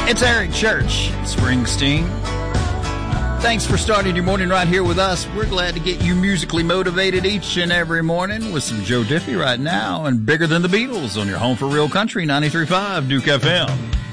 It's Eric Church, Springsteen. Thanks for starting your morning right here with us. We're glad to get you musically motivated each and every morning with some Joe Diffie right now and Bigger Than the Beatles on your home for real country, 93.5 Duke FM.